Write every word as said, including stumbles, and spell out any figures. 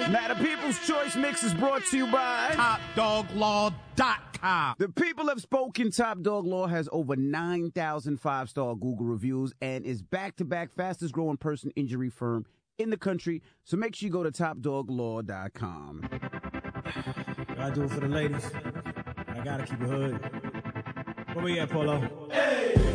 Now, the People's Choice Mix is brought to you by Top Dog Law dot com. The people have spoken. Top Dog Law has over nine thousand five-star Google reviews and is back-to-back fastest-growing personal injury firm in the country. So make sure you go to Top Dog Law dot com. I do it for the ladies. I gotta keep it hood. Where we at, Polo? Hey!